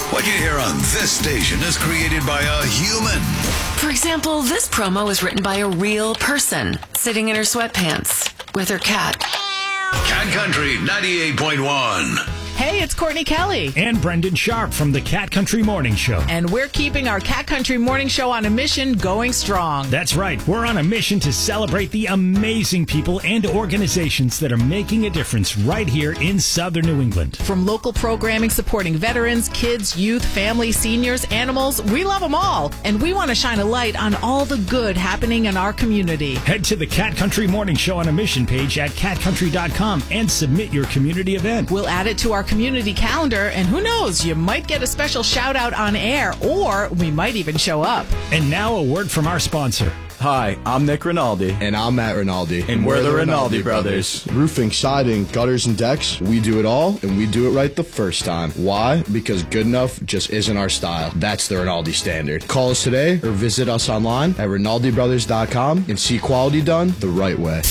What you hear on this station is created by a human. For example, this promo was written by a real person sitting in her sweatpants with her cat. Cat Country 98.1. Hey, it's Courtney Kelly. And Brendan Sharp from the Cat Country Morning Show. And we're keeping our Cat Country Morning Show on a mission going strong. That's right. We're on a mission to celebrate the amazing people and organizations that are making a difference right here in Southern New England. From local programming supporting veterans, kids, youth, families, seniors, animals, we love them all. And we want to shine a light on all the good happening in our community. Head to the Cat Country Morning Show on a mission page at catcountry.com and submit your community event. We'll add it to our community calendar, and who knows, you might get a special shout out on air, or we might even show up. And now a word from our sponsor. Hi, I'm Nick Rinaldi. And I'm Matt Rinaldi. And we're the Rinaldi brothers. Roofing, siding, gutters, and decks, we do it all, and we do it right the first time. Why? Because good enough just isn't our style. That's the Rinaldi standard. Call us today or visit us online at RinaldiBrothers.com and see quality done the right way.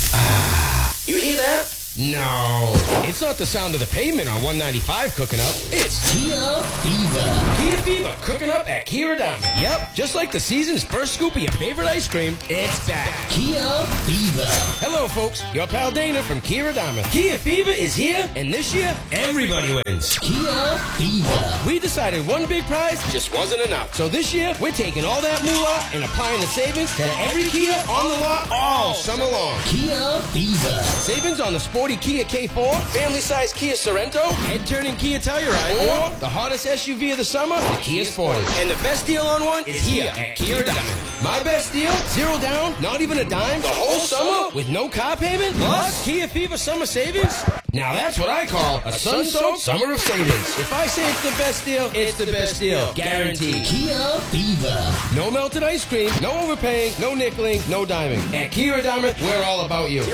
You hear that? No, it's not the sound of the pavement on 195 cooking up. It's Kia Fever. Kia Fever cooking up at Kia Diamond. Yep, just like the season's first scoop of your favorite ice cream, it's back. Kia Fever. Hello, folks. Your pal Dana from Kia Diamond. Kia Fever is here, and this year, everybody wins. Kia Fever. We decided one big prize just wasn't enough. So this year, we're taking all that moolah and applying the savings to every Kia on the lot all summer long. Kia Fever. Savings on the sporty Kia K4, family-size Kia Sorento, head-turning Kia Telluride, or the hottest SUV of the summer, the Kia Sportage. And the best deal on one is here at Kia Diamond. My best deal, 0 down, not even a dime, the whole summer with no car payment, plus Kia Fever summer savings. Now that's what I call a sun-soaked summer of savings. If I say it's the best deal, it's the best deal. Guaranteed. Kia Fever. No melted ice cream, no overpaying, no nickeling, no diming. At Kia Diamond, we're all about you.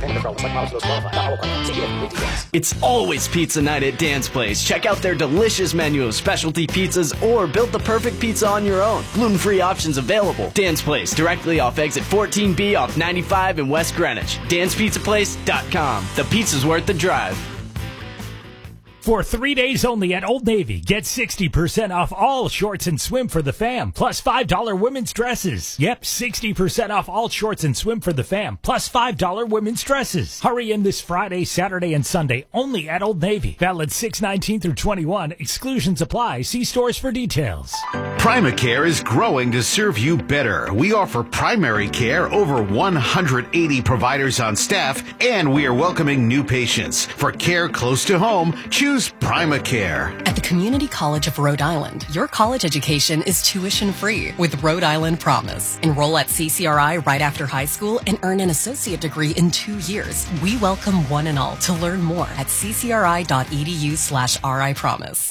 It's always pizza night at Dan's Place. Check out their delicious menu of specialty pizzas or build the perfect pizza on your own. Gluten-free options available. Dan's Place, directly off exit 14B off 95 in West Greenwich. Dan'sPizzaPlace.com. The pizza's worth the drive. For 3 days only at Old Navy, get 60% off all shorts and swim for the fam, plus $5 women's dresses. Yep, 60% off all shorts and swim for the fam, plus $5 women's dresses. Hurry in this Friday, Saturday, and Sunday only at Old Navy. Valid 6/19 through 21. Exclusions apply. See stores for details. Primacare is growing to serve you better. We offer primary care, over 180 providers on staff, and we are welcoming new patients. For care close to home, choose Primacare. At the Community College of Rhode Island, your college education is tuition-free with Rhode Island Promise. Enroll at CCRI right after high school and earn an associate degree in 2 years. We welcome one and all to learn more at ccri.edu/RI Promise.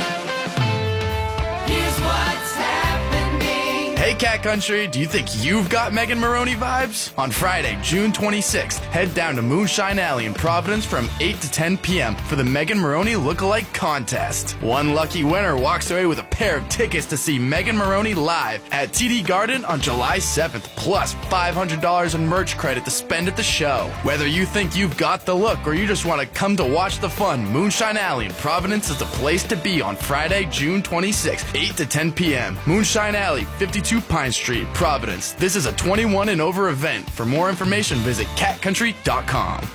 Hey, Cat Country, do you think you've got Megan Maroney vibes? On Friday, June 26th, head down to Moonshine Alley in Providence from 8 to 10 p.m. for the Megan Maroney Lookalike Contest. One lucky winner walks away with a pair of tickets to see Megan Maroney live at TD Garden on July 7th, plus $500 in merch credit to spend at the show. Whether you think you've got the look or you just want to come to watch the fun, Moonshine Alley in Providence is the place to be on Friday, June 26th, 8 to 10 p.m. Moonshine Alley, 52 Pine Street, Providence. This is a 21 and over event. For more information, visit catcountry.com.